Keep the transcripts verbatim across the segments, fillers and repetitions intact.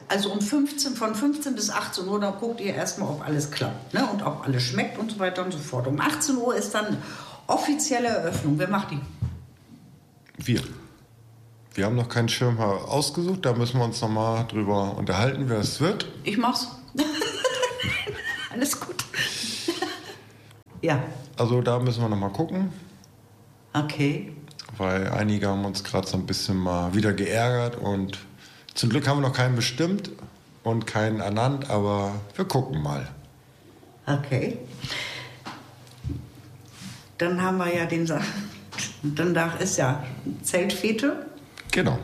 Also um fünfzehn, von fünfzehn bis achtzehn Uhr, da guckt ihr erstmal, ob alles klappt, ne? Und ob alles schmeckt und so weiter und so fort. Um achtzehn Uhr ist dann offizielle Eröffnung. Wer macht die? Wir. Wir haben noch keinen Schirm ausgesucht, da müssen wir uns noch mal drüber unterhalten, wer es wird. Ich mach's. Alles gut. Ja. Also da müssen wir noch mal gucken. Okay. Weil einige haben uns gerade so ein bisschen mal wieder geärgert und zum Glück haben wir noch keinen bestimmt und keinen ernannt, aber wir gucken mal. Okay. Dann haben wir ja den Sa- danach ist ja Zeltfete. Genau.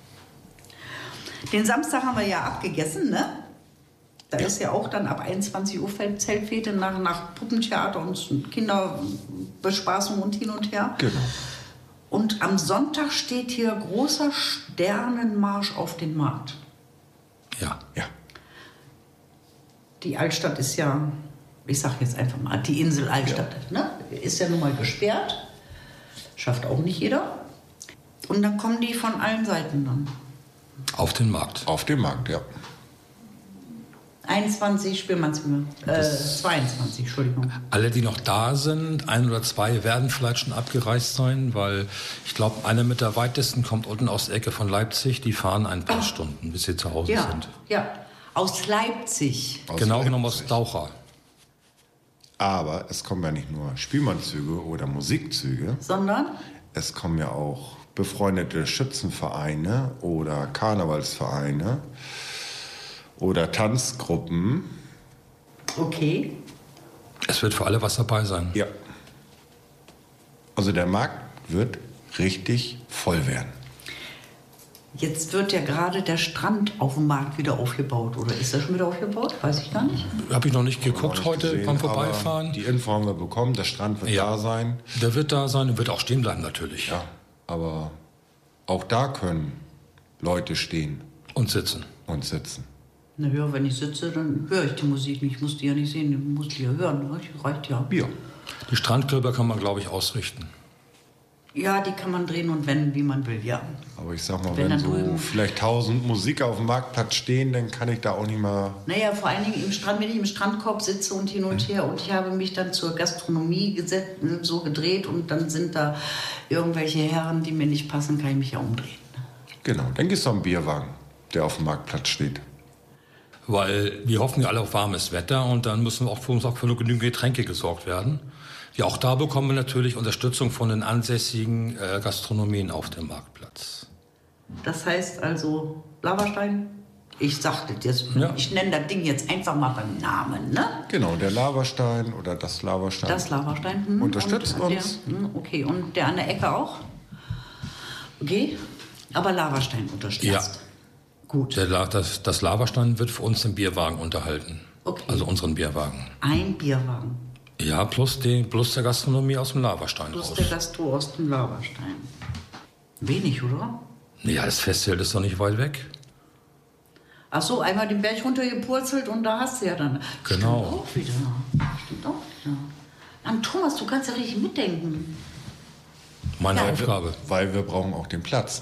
Den Samstag haben wir ja abgegessen, ne? Da Ja. ist ja auch dann ab einundzwanzig Uhr Zeltfete nach, nach Puppentheater und Kinderbespaßung und hin und her. Genau. Und am Sonntag steht hier großer Sternenmarsch auf den Markt. Ja. Ja. Die Altstadt ist ja, ich sag jetzt einfach mal, die Insel Altstadt, ja. Ne? Ist ja nun mal gesperrt. Schafft auch nicht jeder. Und dann kommen die von allen Seiten dann. Auf den Markt. Auf dem Markt, ja. einundzwanzig Spielmannshöhe. Äh, zweiundzwanzig, Entschuldigung. Alle, die noch da sind, ein oder zwei, werden vielleicht schon abgereist sein, weil ich glaube, einer mit der weitesten kommt unten aus der Ecke von Leipzig. Die fahren ein paar oh. Stunden, bis sie zu Hause ja, sind. Ja, aus Leipzig. Aus genau Leipzig. genommen aus Daucha. Aber es kommen ja nicht nur Spielmannszüge oder Musikzüge, Sondern? Es kommen ja auch befreundete Schützenvereine oder Karnevalsvereine oder Tanzgruppen. Okay. Es wird für alle was dabei sein. Ja. Also der Markt wird richtig voll werden. Jetzt wird ja gerade der Strand auf dem Markt wieder aufgebaut. Oder ist der schon wieder aufgebaut? Weiß ich gar nicht. Habe ich noch nicht geguckt Noch nicht heute gesehen, beim Vorbeifahren. Die Info haben wir bekommen, der Strand wird Ja. da sein. Der wird da sein und wird auch stehen bleiben natürlich. Ja, aber auch da können Leute stehen Und sitzen. und sitzen. Na ja, wenn ich sitze, dann höre ich die Musik nicht. Ich muss die ja nicht sehen, ich muss die ja hören. Ne? Die reicht ja. Ja. Die Strandkörper kann man, glaube ich, ausrichten. Ja, die kann man drehen und wenden, wie man will, ja. Aber ich sag mal, Wenn wenn, dann so drüben- vielleicht tausend Musiker auf dem Marktplatz stehen, dann kann ich da auch nicht mal... Naja, vor allen Dingen im Strand, wenn ich im Strandkorb sitze und hin und her und ich habe mich dann zur Gastronomie gesetzt, so gedreht und dann sind da irgendwelche Herren, die mir nicht passen, kann ich mich ja umdrehen. Genau, dann gehst du am Bierwagen, der auf dem Marktplatz steht. Weil wir hoffen ja alle auf warmes Wetter und dann müssen auch für uns auch für genügend Getränke gesorgt werden. Ja, auch da bekommen wir natürlich Unterstützung von den ansässigen äh, Gastronomien auf dem Marktplatz. Das heißt also Lavastein, ich sag das jetzt, Ja. ich nenne das Ding jetzt einfach mal beim Namen, ne? Genau, der Lavastein oder das Lavastein. Das Lavastein. Hm, Unterstützt und uns. Der, hm, okay, und der an der Ecke auch? Okay, aber Lavastein unterstützt. Ja. Gut. Der, La- das, das Lavastein wird für uns den Bierwagen unterhalten. Okay. Also unseren Bierwagen. Ein Bierwagen. Ja, plus, die, plus der Gastronomie aus dem Lavastein Plus raus. der Gastro aus dem Lavastein. Wenig, oder? Ja, das Festival ist doch nicht weit weg. Ach so, einmal den Berg runtergepurzelt und da hast du ja dann. Genau. Stimmt auch wieder. Stimmt auch wieder. Mann, Thomas, du kannst ja richtig mitdenken. Meine Ja, Aufgabe. Weil wir brauchen auch den Platz.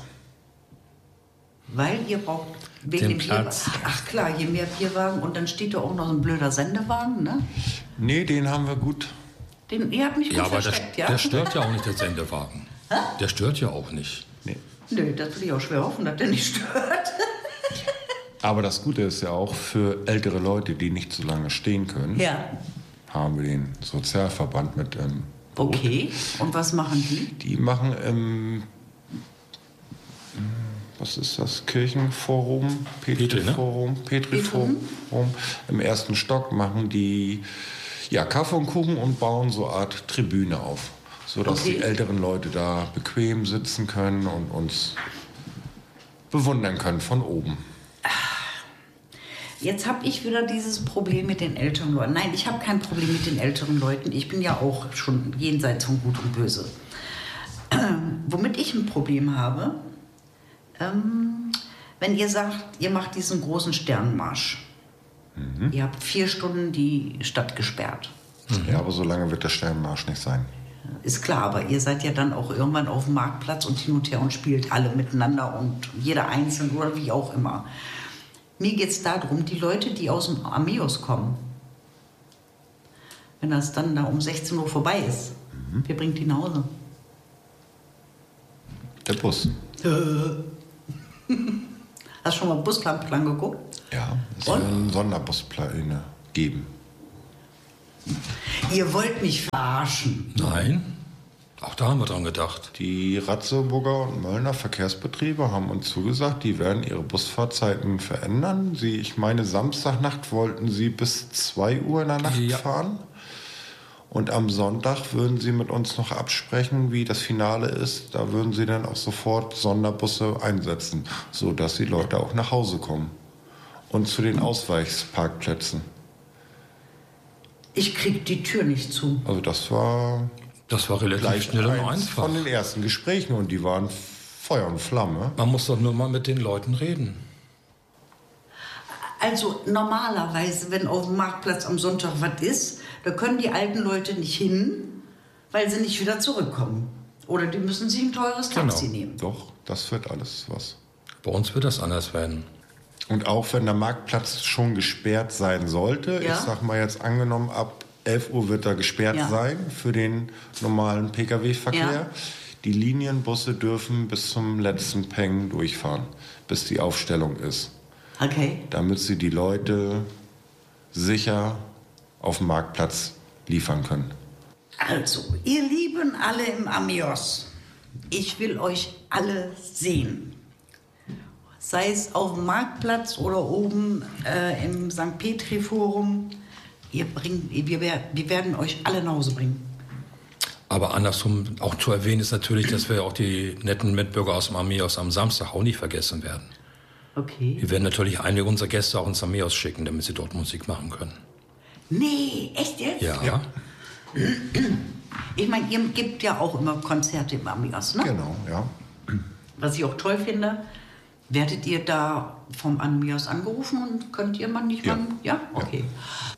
Weil ihr braucht wegen Den dem Platz. Bierwagen. Ach klar, je mehr Bierwagen und dann steht da auch noch so ein blöder Sendewagen, ne? Nee, den haben wir gut. Den, ihr habt mich gut Ja, aber der, versteckt, ja? der stört ja auch nicht, der Sendewagen. Der stört ja auch nicht. Nee. Nö, das will ich auch schwer hoffen, dass der nicht stört. Aber das Gute ist ja auch, für ältere Leute, die nicht so lange stehen können, Ja. haben wir den Sozialverband mit im Boot. Okay, und was machen die? Die machen im, was ist das, Kirchenforum? Petri, ne? Forum, Petri-Forum. Im ersten Stock machen die ja, Kaffee und Kuchen und bauen so eine Art Tribüne auf, sodass Okay. die älteren Leute da bequem sitzen können und uns bewundern können von oben. Jetzt habe ich wieder dieses Problem mit den älteren Leuten. Nein, ich habe kein Problem mit den älteren Leuten. Ich bin ja auch schon jenseits von Gut und Böse. Ähm, womit ich ein Problem habe, ähm, wenn ihr sagt, ihr macht diesen großen Sternenmarsch. Mhm. Ihr habt vier Stunden die Stadt gesperrt. Mhm. Ja, aber so lange wird der Sternenmarsch nicht sein. Ist klar, aber ihr seid ja dann auch irgendwann auf dem Marktplatz und hin und her und spielt alle miteinander und jeder einzeln oder wie auch immer. Mir geht es darum, die Leute, die aus dem Amios kommen, wenn das dann da um sechzehn Uhr vorbei ist, mhm. wer bringt die nach Hause? Der Bus. Hast du schon mal Busplan geguckt? Ja, es soll einen Sonderbuspläne geben. Ihr wollt mich verarschen. Nein, auch da haben wir dran gedacht. Die Ratzeburger und Möllner Verkehrsbetriebe haben uns zugesagt, die werden ihre Busfahrzeiten verändern. Sie, ich meine, Samstagnacht wollten sie bis zwei Uhr in der Nacht ja. fahren. Und am Sonntag würden sie mit uns noch absprechen, wie das Finale ist. Da würden sie dann auch sofort Sonderbusse einsetzen, sodass die Leute auch nach Hause kommen. Und zu den Ausweichsparkplätzen. Ich krieg die Tür nicht zu. Also das war... Das war relativ schnell und einfach. Von den ersten Gesprächen und die waren Feuer und Flamme. Man muss doch nur mal mit den Leuten reden. Also normalerweise, wenn auf dem Marktplatz am Sonntag was ist, da können die alten Leute nicht hin, weil sie nicht wieder zurückkommen. Oder die müssen sich ein teures Taxi genau. nehmen. Doch, das wird alles was. Bei uns wird das anders werden. Und auch wenn der Marktplatz schon gesperrt sein sollte, ja? ich sag mal jetzt angenommen, ab elf Uhr wird er gesperrt ja. sein für den normalen Pkw-Verkehr. Ja. Die Linienbusse dürfen bis zum letzten Peng durchfahren, bis die Aufstellung ist. Okay. Damit sie die Leute sicher auf dem Marktplatz liefern können. Also, ihr Lieben alle im Amios, ich will euch alle sehen. Sei es auf dem Marktplatz oder oben äh, im Sankt Petri Forum. Ihr bringt, wir, wir werden euch alle nach Hause bringen. Aber andersrum auch zu erwähnen ist natürlich, dass wir auch die netten Mitbürger aus dem Amios am Samstag auch nicht vergessen werden. Okay. Wir werden natürlich einige unserer Gäste auch ins Amios schicken, damit sie dort Musik machen können. Nee, echt jetzt? Ja. ja. Ich meine, ihr gebt ja auch immer Konzerte im Amios, ne? Genau, ja. Was ich auch toll finde, werdet ihr da vom Amios angerufen und könnt ihr mal nicht ja. mal... Ja? Okay.